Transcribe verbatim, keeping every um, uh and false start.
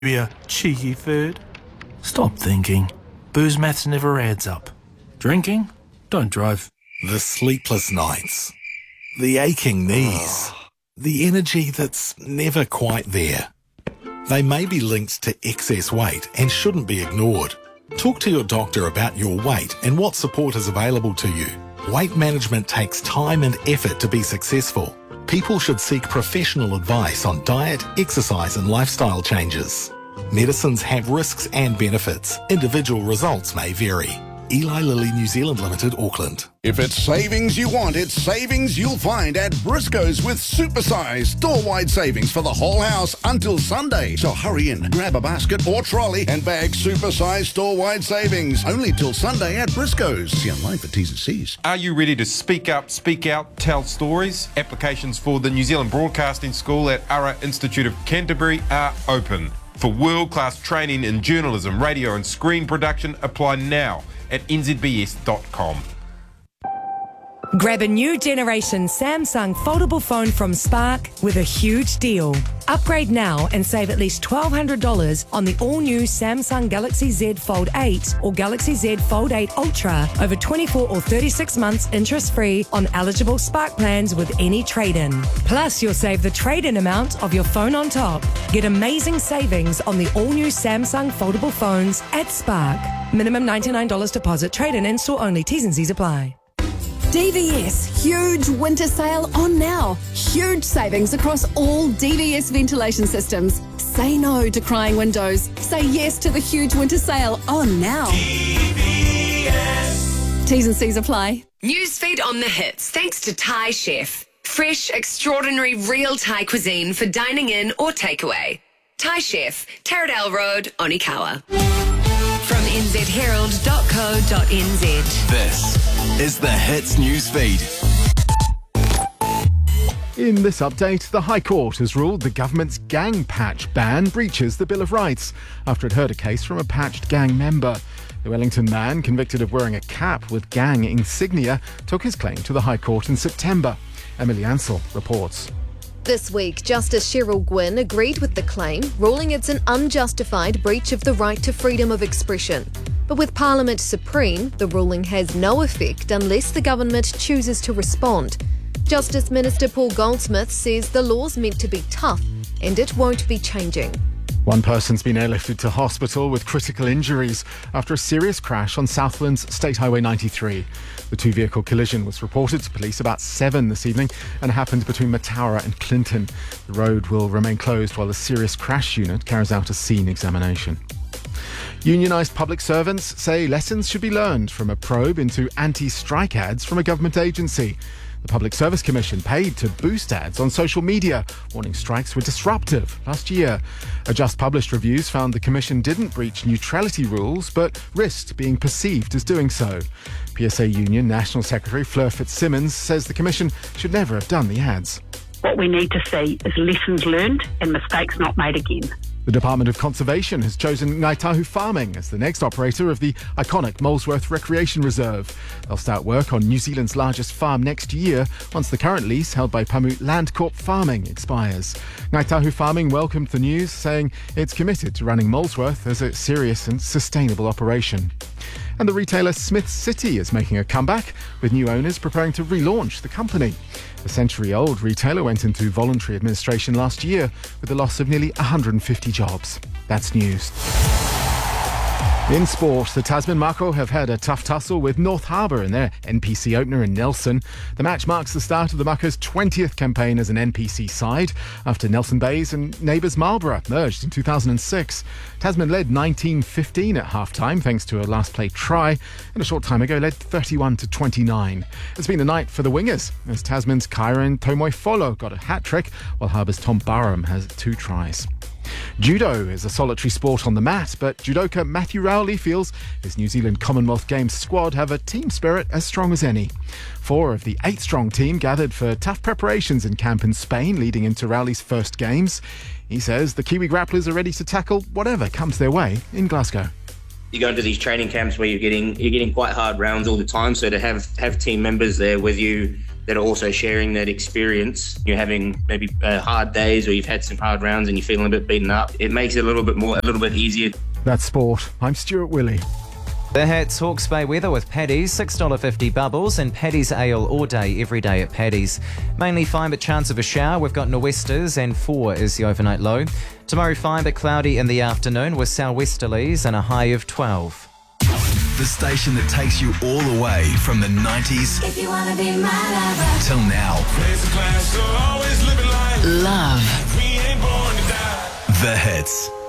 You a cheeky third? Stop thinking. Booze maths never adds up. Drinking? Don't drive. The sleepless nights. The aching knees. The energy that's never quite there. They may be linked to excess weight and shouldn't be ignored. Talk to your doctor about your weight and what support is available to you. Weight management takes time and effort to be successful. People should seek professional advice on diet, exercise and lifestyle changes. Medicines have risks and benefits. Individual results may vary. Eli Lilly New Zealand Limited, Auckland. If it's savings you want, it's savings you'll find at Briscoe's with supersized store-wide savings for the whole house until Sunday. So hurry in, grab a basket or trolley and bag supersized store-wide savings. Only till Sunday at Briscoe's. See online for T's and C's. Are you ready to speak up, speak out, tell stories? Applications for the New Zealand Broadcasting School at Ara Institute of Canterbury are open. For world-class training in journalism, radio and screen production, apply now at n z b s dot com. Grab a new generation Samsung foldable phone from Spark with a huge deal. Upgrade now and save at least twelve hundred dollars on the all-new Samsung Galaxy Z Fold eight or Galaxy Z Fold eight Ultra over twenty-four or thirty-six months interest-free on eligible Spark plans with any trade-in. Plus, you'll save the trade-in amount of your phone on top. Get amazing savings on the all-new Samsung foldable phones at Spark. Minimum ninety-nine dollars deposit. Trade-in and store only. T's and C's apply. D V S, huge winter sale on now. Huge savings across all D V S ventilation systems. Say no to crying windows. Say yes to the huge winter sale on now. D V S. T's and C's apply. Newsfeed on the hits, thanks to Thai Chef. Fresh, extraordinary, real Thai cuisine for dining in or takeaway. Thai Chef, Taradale Road, Onikawa. From n z herald dot co dot n z. This is the Hits Newsfeed. In this update, the High Court has ruled the government's gang patch ban breaches the Bill of Rights after it heard a case from a patched gang member. The Wellington man, convicted of wearing a cap with gang insignia, took his claim to the High Court in September. Emily Ansell reports. This week, Justice Cheryl Gwynne agreed with the claim, ruling it's an unjustified breach of the right to freedom of expression. But with Parliament supreme, the ruling has no effect unless the government chooses to respond. Justice Minister Paul Goldsmith says the law's meant to be tough and it won't be changing. One person's been airlifted to hospital with critical injuries after a serious crash on Southland's State Highway ninety-three. The two-vehicle collision was reported to police about seven this evening and happened between Mataura and Clinton. The road will remain closed while the serious crash unit carries out a scene examination. Unionised public servants say lessons should be learned from a probe into anti-strike ads from a government agency. The Public Service Commission paid to boost ads on social media, warning strikes were disruptive last year. A just published reviews found the Commission didn't breach neutrality rules, but risked being perceived as doing so. P S A Union National Secretary Fleur Fitzsimmons says the Commission should never have done the ads. What we need to see is lessons learned and mistakes not made again. The Department of Conservation has chosen Ngai Tahu Farming as the next operator of the iconic Molesworth Recreation Reserve. They'll start work on New Zealand's largest farm next year, once the current lease held by Pamu Landcorp Farming expires. Ngai Tahu Farming welcomed the news, saying it's committed to running Molesworth as a serious and sustainable operation. And the retailer Smith City is making a comeback, with new owners preparing to relaunch the company. The century-old retailer went into voluntary administration last year with the loss of nearly one hundred fifty jobs. That's news. In sport, the Tasman Mako have had a tough tussle with North Harbour in their N P C opener in Nelson. The match marks the start of the Mako's twentieth campaign as an N P C side after Nelson Bays and neighbours Marlborough merged in two thousand six. Tasman led nineteen fifteen at half-time thanks to a last-play try, and a short time ago led thirty-one to twenty-nine. It's been a night for the wingers as Tasman's Kyron Tomoifolo got a hat-trick while Harbour's Tom Barham has two tries. Judo is a solitary sport on the mat, but judoka Matthew Rowley feels his New Zealand Commonwealth Games squad have a team spirit as strong as any. Four of the eight-strong team gathered for tough preparations in camp in Spain leading into Rowley's first games. He says the Kiwi grapplers are ready to tackle whatever comes their way in Glasgow. You go into these training camps where you're getting you're getting quite hard rounds all the time, so to have have team members there with you that are also sharing that experience. You're having maybe uh, hard days, or you've had some hard rounds and you're feeling a bit beaten up. It makes it a little bit more, a little bit easier. That's sport. I'm Stuart Willey. The Hits Hawke's Bay weather with Paddy's, six dollars fifty bubbles, and Paddy's Ale all day, every day at Paddy's. Mainly fine but chance of a shower. We've got nor'westers and four is the overnight low. Tomorrow fine but cloudy in the afternoon with sou'westerlies and a high of twelve. The station that takes you all the way from the nineties If you wanna be my lover. till now. Raise the class, so always living life. Love. We ain't born to die. The Hits.